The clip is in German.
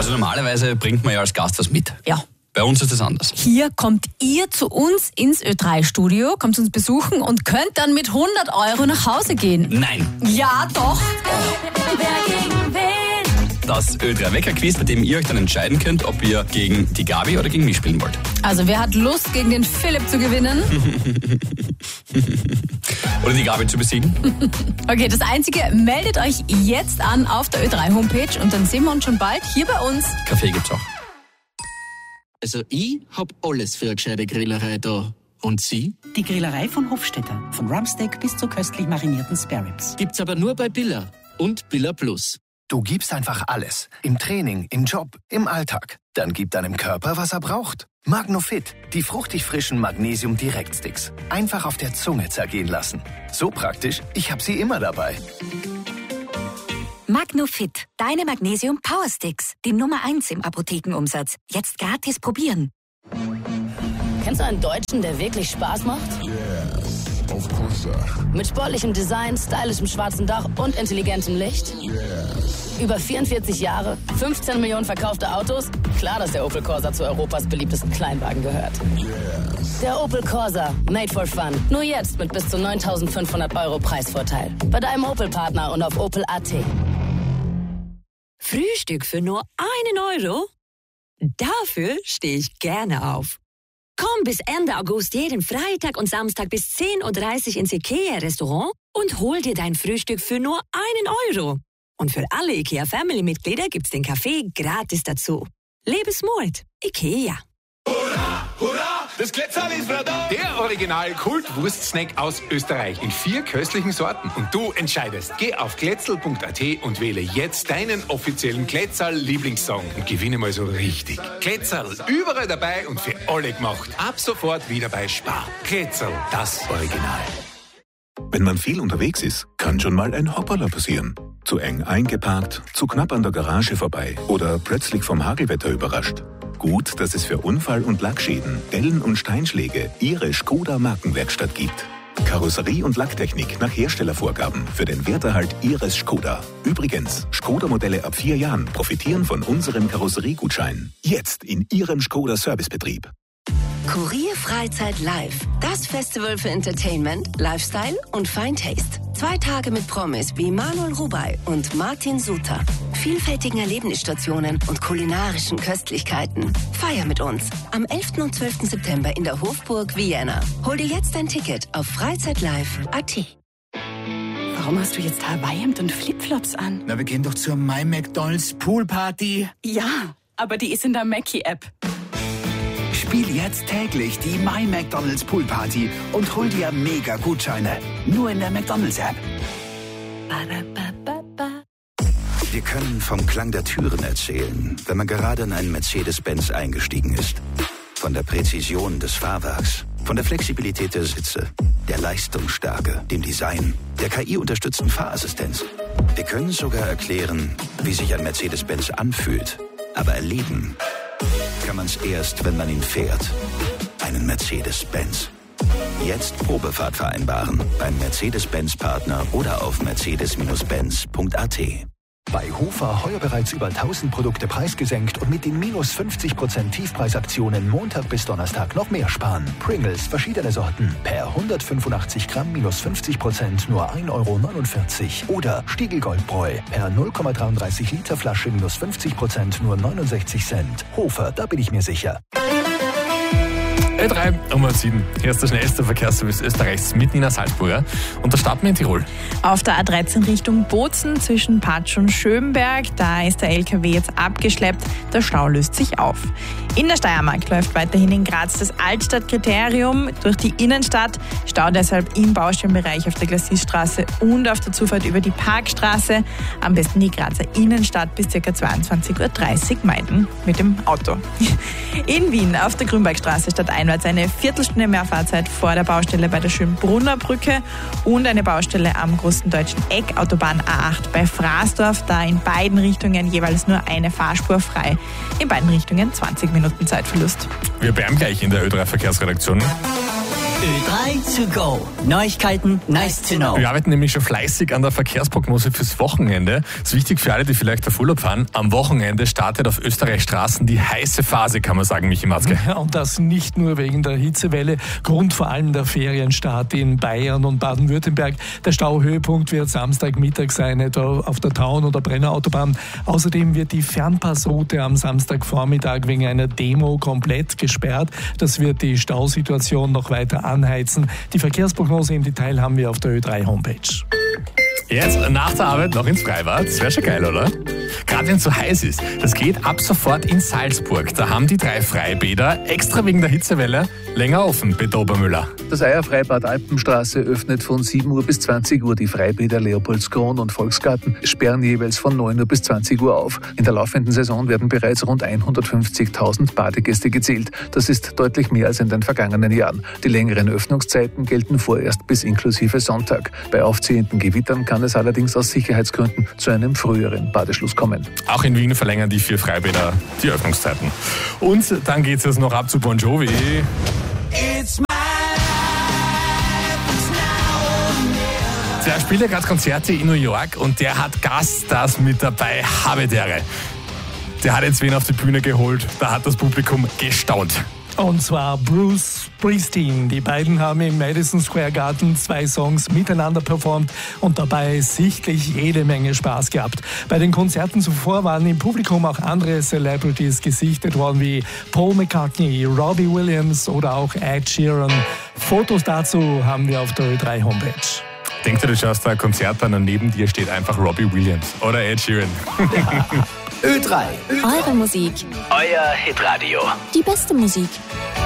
Also normalerweise bringt man ja als Gast was mit. Ja. Bei uns ist das anders. Hier kommt ihr zu uns ins Ö3-Studio, kommt uns besuchen und könnt dann mit 100 € nach Hause gehen. Nein. Ja, doch. Wer gegen wen? Das Ö3-Wecker-Quiz, bei dem ihr euch dann entscheiden könnt, ob ihr gegen die Gabi oder gegen mich spielen wollt. Also wer hat Lust, gegen den Philipp zu gewinnen? Oder die Gabi zu besiegen? Okay, das Einzige, meldet euch jetzt an auf der Ö3-Homepage und dann sehen wir uns schon bald hier bei uns. Kaffee gibt's auch. Also ich hab alles für eine gescheite Grillerei da. Und Sie? Die Grillerei von Hofstetter. Von Rumpsteak bis zu köstlich marinierten Spareribs. Gibt's aber nur bei Billa und Billa Plus. Du gibst einfach alles. Im Training, im Job, im Alltag. Dann gib deinem Körper, was er braucht. Magnofit, die fruchtig frischen Magnesium-Direktsticks. Einfach auf der Zunge zergehen lassen. So praktisch, ich hab sie immer dabei. Magnofit, deine Magnesium-Power-Sticks. Die Nummer 1 im Apothekenumsatz. Jetzt gratis probieren. Kennst du einen Deutschen, der wirklich Spaß macht? Yes, of course. Mit sportlichem Design, stylischem schwarzen Dach und intelligentem Licht? Yes. Über 44 Jahre, 15 Millionen verkaufte Autos? Klar, dass der Opel Corsa zu Europas beliebtesten Kleinwagen gehört. Yes. Der Opel Corsa, made for fun. Nur jetzt mit bis zu 9.500 € Preisvorteil. Bei deinem Opel-Partner und auf Opel.at. Frühstück für nur 1 €? Dafür stehe ich gerne auf. Komm bis Ende August jeden Freitag und Samstag bis 10:30 Uhr ins IKEA-Restaurant und hol dir dein Frühstück für nur 1 €. Und für alle IKEA-Family-Mitglieder gibt's den Kaffee gratis dazu. Lebe smart. IKEA. Hurra, hurra, das Klettzerl ist wieder da. Der Original-Kult-Wurst-Snack aus Österreich in 4 köstlichen Sorten. Und du entscheidest. Geh auf kletzel.at und wähle jetzt deinen offiziellen Klettzerl-Lieblingssong und gewinne mal so richtig. Klettzerl, überall dabei und für alle gemacht. Ab sofort wieder bei Spar. Klettzerl, das Original. Wenn man viel unterwegs ist, kann schon mal ein Hopperler passieren. Zu eng eingeparkt, zu knapp an der Garage vorbei oder plötzlich vom Hagelwetter überrascht. Gut, dass es für Unfall- und Lackschäden, Dellen und Steinschläge Ihre Skoda Markenwerkstatt gibt. Karosserie und Lacktechnik nach Herstellervorgaben für den Werterhalt Ihres Skoda. Übrigens, Skoda-Modelle ab 4 Jahren profitieren von unserem Karosseriegutschein. Jetzt in Ihrem Skoda-Servicebetrieb. Kurier Freizeit Live. Das Festival für Entertainment, Lifestyle und Fine Taste. 2 Tage mit Promis wie Manuel Rubey und Martin Suter. Vielfältigen Erlebnisstationen und kulinarischen Köstlichkeiten. Feier mit uns am 11. und 12. September in der Hofburg Vienna. Hol dir jetzt ein Ticket auf freizeitlive.at. Warum hast du jetzt Hawaii-Hemd und Flipflops an? Na, wir gehen doch zur My McDonald's Poolparty. Ja, aber die ist in der Mackie-App. Spiel jetzt täglich die My McDonald's Poolparty und hol dir mega Gutscheine. Nur in der McDonald's-App. Wir können vom Klang der Türen erzählen, wenn man gerade in einen Mercedes-Benz eingestiegen ist. Von der Präzision des Fahrwerks, von der Flexibilität der Sitze, der Leistungsstärke, dem Design, der KI-unterstützten Fahrassistenz. Wir können sogar erklären, wie sich ein Mercedes-Benz anfühlt. Aber erleben kann man es erst, wenn man ihn fährt. Einen Mercedes-Benz. Jetzt Probefahrt vereinbaren beim Mercedes-Benz-Partner oder auf mercedes-benz.at. Bei Hofer heuer bereits über 1000 Produkte preisgesenkt und mit den minus 50% Tiefpreisaktionen Montag bis Donnerstag noch mehr sparen. Pringles, verschiedene Sorten, per 185 Gramm minus 50% nur 1,49 € Oder Stiegel Goldbräu, per 0,33 Liter Flasche minus 50% nur 69 Cent. Hofer, da bin ich mir sicher. Ö3 um 7. Hier ist der schnellste Verkehrsservice Österreichs mitten in der Salzburger. Und da starten wir in Tirol. Auf der A13 Richtung Bozen zwischen Patsch und Schönberg, da ist der LKW jetzt abgeschleppt. Der Stau löst sich auf. In der Steiermark läuft weiterhin in Graz das Altstadtkriterium durch die Innenstadt. Stau deshalb im Baustellenbereich auf der Glassisstraße und auf der Zufahrt über die Parkstraße. Am besten die Grazer Innenstadt bis ca. 22:30 Uhr meiden mit dem Auto. In Wien auf der Grünbergstraße stadteinwärts eine Viertelstunde mehr Fahrzeit vor der Baustelle bei der Schönbrunner Brücke und eine Baustelle am Großen Deutschen Eck, Autobahn A8 bei Fraßdorf. Da in beiden Richtungen jeweils nur eine Fahrspur frei. In beiden Richtungen 20 Minuten Zeitverlust. Wir bleiben gleich in der Ö3 Verkehrsredaktion. Ö3 to go. Neuigkeiten, nice to know. Wir arbeiten nämlich schon fleißig an der Verkehrsprognose fürs Wochenende. Das ist wichtig für alle, die vielleicht auf Urlaub fahren. Am Wochenende startet auf Österreichs Straßen die heiße Phase, kann man sagen, Michi Matzke. Ja, und das nicht nur wegen der Hitzewelle. Grund vor allem der Ferienstart in Bayern und Baden-Württemberg. Der Stauhöhepunkt wird Samstagmittag sein, etwa auf der Taun- oder Brennerautobahn. Außerdem wird die Fernpassroute am Samstagvormittag wegen einer Demo komplett gesperrt. Das wird die Stausituation noch weiter anheizen. Die Verkehrsprognose im Detail haben wir auf der Ö3-Homepage. Jetzt nach der Arbeit noch ins Freibad. Das wäre schon geil, oder? Gerade wenn es so heiß ist. Das geht ab sofort in Salzburg. Da haben die 3 Freibäder extra wegen der Hitzewelle länger offen, Peter Obermüller. Das Eierfreibad Alpenstraße öffnet von 7 Uhr bis 20 Uhr. Die Freibäder Leopoldskron und Volksgarten sperren jeweils von 9 Uhr bis 20 Uhr auf. In der laufenden Saison werden bereits rund 150.000 Badegäste gezählt. Das ist deutlich mehr als in den vergangenen Jahren. Die längeren Öffnungszeiten gelten vorerst bis inklusive Sonntag. Bei aufziehenden Gewittern kann es allerdings aus Sicherheitsgründen zu einem früheren Badeschluss kommen. Auch in Wien verlängern die 4 Freibäder die Öffnungszeiten. Und dann geht es jetzt noch ab zu Bon Jovi. Der spielt ja gerade Konzerte in New York und der hat Gaststars mit dabei. Habedere. Der hat jetzt wen auf die Bühne geholt. Da hat das Publikum gestaunt. Und zwar Bruce Springsteen. Die beiden haben im Madison Square Garden 2 Songs miteinander performt und dabei sichtlich jede Menge Spaß gehabt. Bei den Konzerten zuvor waren im Publikum auch andere Celebrities gesichtet worden, wie Paul McCartney, Robbie Williams oder auch Ed Sheeran. Fotos dazu haben wir auf der Ö3-Homepage. Denk dir, du schaust da ein Konzert an und neben dir steht einfach Robbie Williams oder Ed Sheeran. Ö3. Eure Musik. Euer Hitradio. Die beste Musik.